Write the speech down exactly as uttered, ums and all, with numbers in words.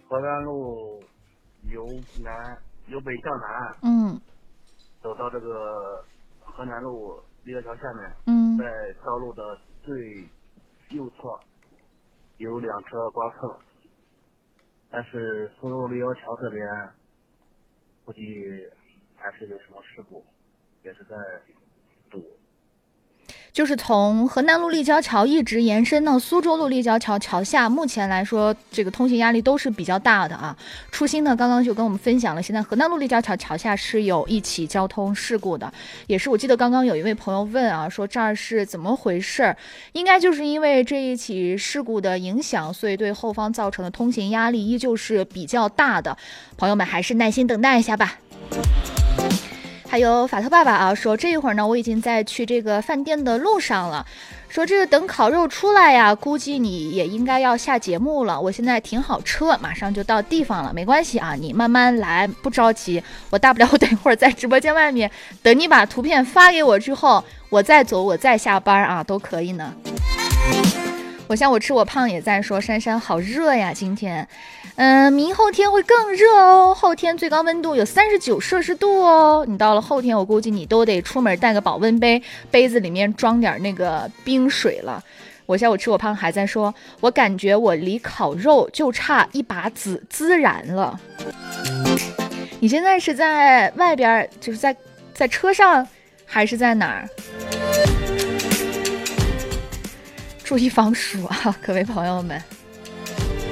河南路由南由北向南， 嗯走到这个河南路立交桥下面， 嗯， 在道路的最右侧有两车刮蹭，但是苏州立交桥这边估计还是有什么事故，也是在堵。 就是从河南路立交桥一直延伸到苏州路立交桥桥下，目前来说这个通行压力都是比较大的啊。初心呢刚刚就跟我们分享了，现在河南路立交桥桥下是有一起交通事故的，也是我记得刚刚有一位朋友问啊，说这儿是怎么回事，应该就是因为这一起事故的影响，所以对后方造成的通行压力依旧是比较大的，朋友们还是耐心等待一下吧。还有法特爸爸啊，说这一会儿呢，我已经在去这个饭店的路上了。说这个等烤肉出来呀，估计你也应该要下节目了。我现在停好车，马上就到地方了，没关系啊，你慢慢来，不着急。我大不了我等一会儿在直播间外面等你把图片发给我之后，我再走，我再下班啊，都可以呢。我像我吃我胖也在说，珊珊好热呀，今天。嗯，明后天会更热哦，后天最高温度有三十九摄氏度哦。你到了后天，我估计你都得出门带个保温杯，杯子里面装点那个冰水了。我像我吃我胖还在说，我感觉我离烤肉就差一把孜孜然了。你现在是在外边，就是在在车上，还是在哪儿？注意防暑啊，各位朋友们。